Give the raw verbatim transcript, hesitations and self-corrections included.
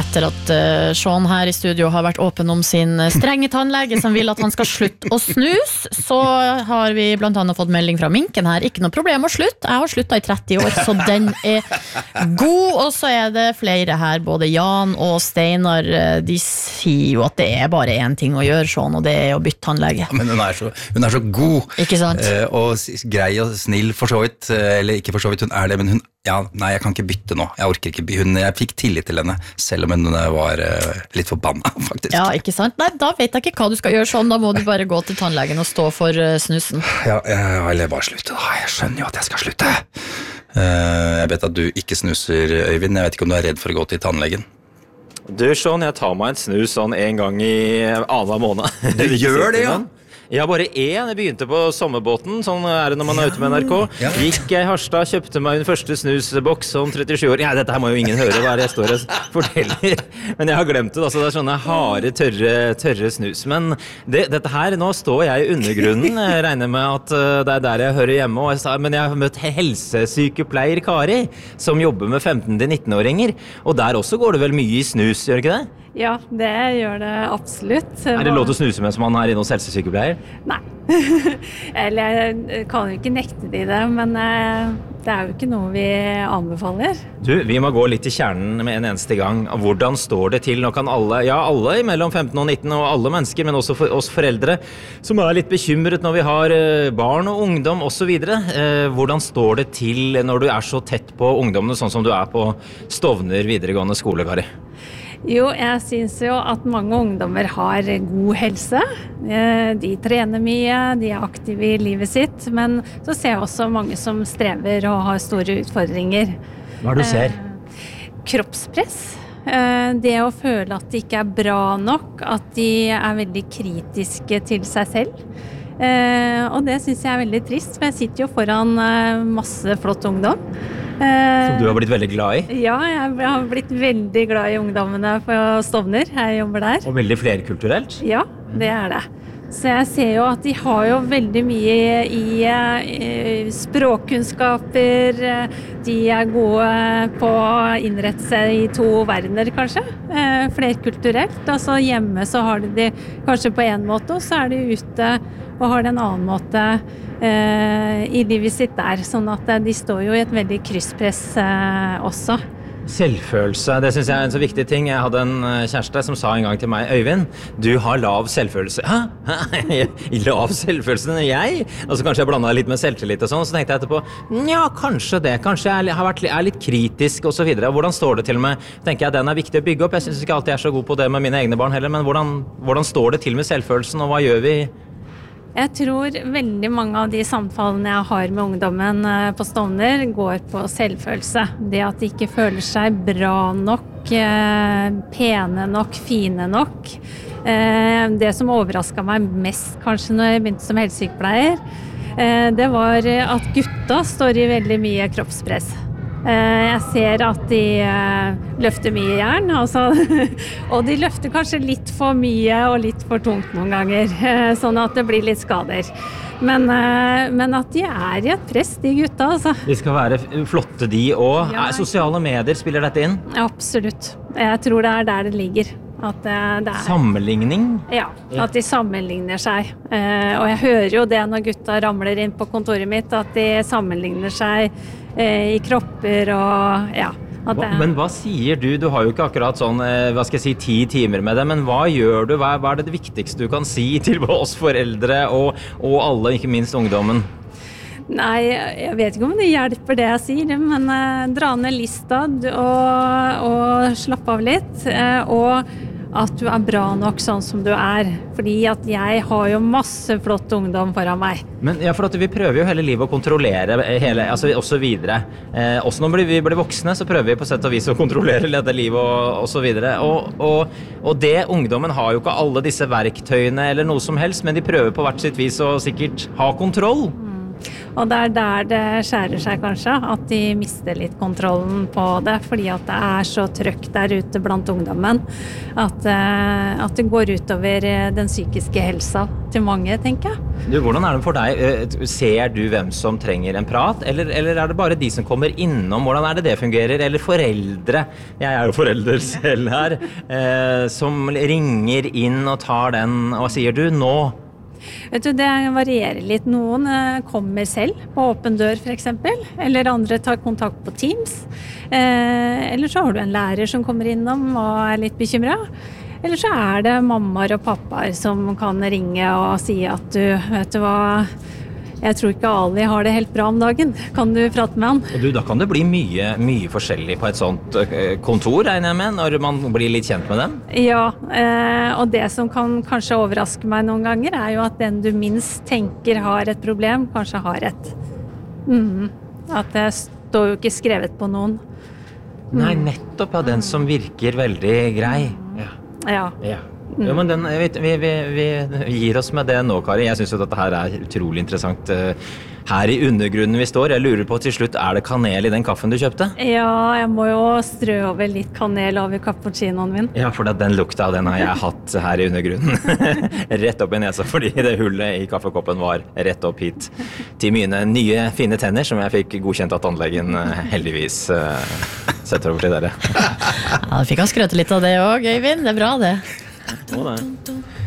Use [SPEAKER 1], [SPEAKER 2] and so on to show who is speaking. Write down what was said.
[SPEAKER 1] etter at uh, Sean her i studio har vært åpen om sin strenge tannlege som vil at han skal slutte å snus, så har vi blant annet fått melding fra Minken her. Ikke noe problem å slutte. Jeg har sluttet i tretti år, så den er god. Og så er det flere her, både Jan og Steinar, de sier jo at det er bare en ting å gjøre, Sean, og det er å bytte tannlege.
[SPEAKER 2] Ja, men hun er så, hun er så god.
[SPEAKER 1] Ikke sant?
[SPEAKER 2] Eh, og grei og snill for så vidt, eller ikke for så vidt, hun er det, men hun Ja, nei, jeg kan ikke bytte nå. Jeg orker ikke bytte. Hun, jeg fikk tillit til henne, selv om hun var uh, litt forbanna, faktisk.
[SPEAKER 1] Ja, ikke sant? Nei, da vet jeg ikke hva du skal gjøre sånn. Da må du bare gå til tannlegen og stå for uh, snusen.
[SPEAKER 2] Ja, jeg, eller bare slutte da. Jeg skjønner jo at jeg skal slutte. Uh, jeg vet at du ikke snuser, Øyvind. Jeg vet ikke om du er redd for å gå til tannlegen.
[SPEAKER 3] Du, Sean, jeg tar meg en snus sånn en gang i annen måned.
[SPEAKER 2] Du gjør det, ja?
[SPEAKER 3] Ja, bare én. Jeg begynte på sommerbåten, sånn er det når man er ute med N R K.
[SPEAKER 2] Ja.
[SPEAKER 3] Gikk jeg i Harstad, kjøpte meg min første snusboks som trettisju år. Ja, dette her må jo ingen høre, hva er det jeg står og forteller. Men jeg har glemt det, altså det er sånne harde, tørre, tørre snus. Men det, dette her, nå står jeg i undergrunnen, jeg regner med at det er der jeg hører hjemme. Og jeg sa, men jeg har møtt helsesykepleier Kari, som jobber med femten til nitten-åringer. Og der også går det vel mye i snus, gjør det ikke det?
[SPEAKER 4] Ja, det gjør det absolutt.
[SPEAKER 3] Er det lov til å snuse mens man er inne hos helsesykepleier?
[SPEAKER 4] Nei. Eller jeg kan jo ikke nekte de det, men det er jo ikke noe vi anbefaler.
[SPEAKER 3] Du, vi må gå litt til kjernen med en eneste gang. Hvordan står det til? Nå kan alle, ja alle mellom femten og nitten, og alle mennesker, men også for oss foreldre, som er litt bekymret når vi har barn og ungdom og så videre. Hvordan står det til når du er så tett på ungdommene, sånn som du er på Stovner videregående skole, Kari?
[SPEAKER 4] Jo, jeg synes jo at mange ungdommer har god helse. De trener mye, de er aktive i livet sitt, men så ser jeg også mange som strever og har store utfordringer.
[SPEAKER 3] Hva er det du ser?
[SPEAKER 4] Kroppspress. Det å føle at det ikke er bra nok, at de er veldig kritiske til seg selv. Og det synes jeg er veldig trist, for jeg sitter jo foran masse flott ungdom.
[SPEAKER 3] Som du har blitt veldig glad i?
[SPEAKER 4] Ja, jeg har blitt veldig glad i ungdommene på Stovner. Jeg jobber der.
[SPEAKER 3] Og veldig flerkulturelt?
[SPEAKER 4] Ja, det er det. Så jeg ser jo at de har jo veldig mye i, i språkkunnskaper. De er gode på å innrette seg i to verdener, kanskje. Flerkulturelt. Altså hjemme så har de det kanskje på en måte, og så er de ute og har det en annen måte eh, i livet sitt der. Sånn at de står jo i et veldig krysspress eh, også.
[SPEAKER 3] Selvfølelse, det synes jeg er en så viktig ting. Jeg hadde en kjæreste som sa en gang til meg, Øyvind, du har lav selvfølelse. Hæ? Lav selvfølelse enn jeg? Og så kanskje jeg blandet litt med selvtillit og sånn, så tenkte jeg etterpå, ja, kanskje det. Kanskje jeg har vært, er litt kritisk og så videre. Hvordan står det til med, tenker jeg, den er viktig å bygge opp. Jeg synes ikke alltid jeg er så god på det med mine egne barn heller, men hvordan, hvordan står det til med selvfølelsen, og hva gjør vi?
[SPEAKER 4] Jeg tror veldig mange av de samtalene jeg har med ungdommen på Stovner går på selvfølelse. Det at de ikke føler seg bra nok, pene nok, fine nok. Det som overrasket meg mest kanskje når jeg begynte som helsesykepleier, det var at gutta står i veldig mye kroppspress. Jeg ser at de løfter mye jern, altså, og de løfter kanskje litt for mye og litt for tungt noen ganger, sånn at det blir litt skader. Men, men at de er i et press, de gutta, altså.
[SPEAKER 3] De skal være flotte de også.
[SPEAKER 4] Ja.
[SPEAKER 3] Sosiale medier, spiller dette inn?
[SPEAKER 4] Absolutt. Jeg tror det er der det ligger. At det, det er,
[SPEAKER 3] Sammenligning?
[SPEAKER 4] Ja, at de sammenligner seg. Eh, og jeg hører jo det når gutta ramler inn på kontoret mitt, at de sammenligner seg eh, i kropper og ja. At det,
[SPEAKER 3] men hva sier du? Du har jo ikke akkurat sånn, eh, hva skal jeg si, ti timer med det, men hva gjør du? Hva, hva er det viktigste du kan si til oss foreldre og, og alle, ikke minst ungdommen?
[SPEAKER 4] Nei, jeg vet ikke om det hjelper det jeg sier, men eh, dra ned lista og, og slapp av litt, eh, og at du er bra nok sånn som du er, fordi at jeg har jo masse flott ungdom foran meg.
[SPEAKER 3] Men ja, for at vi prøver jo hele livet å kontrollere hele, altså og så videre. Eh, også når vi blir voksne, så prøver vi på sett og vis å kontrollere dette livet og, og så videre. Og, og, og det, ungdommen har jo ikke alle disse verktøyene eller noe som helst, men de prøver på hvert sitt vis å sikkert ha kontroll.
[SPEAKER 4] Og det er der det skjærer seg kanskje, at de mister litt kontrollen på det, fordi at det er så trøkk der ute blant ungdommen, at, at det går utover den psykiske helsa til mange, tenker jeg.
[SPEAKER 3] Du, hvordan er det for deg? Ser du hvem som trenger en prat, eller, eller er det bare de som kommer innom? Hvordan er det det fungerer? Eller foreldre, jeg er jo forelder selv her, eh, som ringer inn og tar den, og sier du, nå?
[SPEAKER 4] Vet du, det varierer litt. Noen kommer selv på åpen dør for eksempel, eller andre tar kontakt på Teams. Eh, eller så har du en lærer som kommer innom og er litt bekymret. Eller så er det mammaer og pappaer som kan ringe og si at du, vet du hva, jeg tror ikke Ali har det helt bra om dagen. Kan du prate med han?
[SPEAKER 3] Og du, da kan det bli mye, mye forskjellig på et sånt kontor, regner jeg med, når man blir litt kjent med dem?
[SPEAKER 4] Ja, eh, og det som kan kanskje overraske meg noen ganger, er jo at den du minst tenker har et problem, kanskje har et. Mm, at det står jo ikke skrevet på noen.
[SPEAKER 3] Mm. Nei, nettopp, ja, den som virker veldig grei. Ja.
[SPEAKER 4] Ja.
[SPEAKER 3] Ja. Ja, men den, vi, vi, vi, vi gir oss med det nå, Kari. Jeg synes jo dette her er utrolig interessant. Her i undergrunnen vi står, jeg lurer på til slutt, er det kanel i den kaffen du kjøpte?
[SPEAKER 4] Ja, jeg må jo strø over litt kanel over cappuccinoen min.
[SPEAKER 3] Ja, for den lukta, den har jeg hatt her i undergrunnen. Rett opp i nesa, fordi det hullet i kaffekoppen var rett opp hit. Til mine nye fine tenner, som jeg fikk godkjent av tannlegen, heldigvis setter over til dere.
[SPEAKER 1] Ja, da fikk han skrøte litt av det også, Øyvind. Det er bra det.
[SPEAKER 3] Må det.